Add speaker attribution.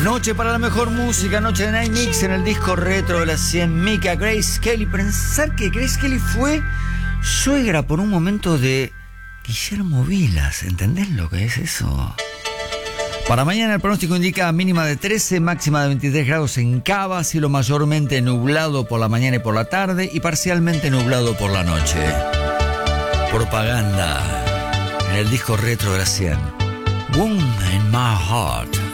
Speaker 1: Noche para la mejor música, noche de Night Mix en el disco retro de las 100. Mika, Grace Kelly. Pensar que Grace Kelly fue suegra por un momento de Guillermo Vilas. ¿Entendés lo que es eso? Para mañana el pronóstico indica mínima de 13, máxima de 23 grados en Cava, cielo mayormente nublado por la mañana y por la tarde y parcialmente nublado por la noche. Propaganda en el disco retro de las 100. Wound in my heart.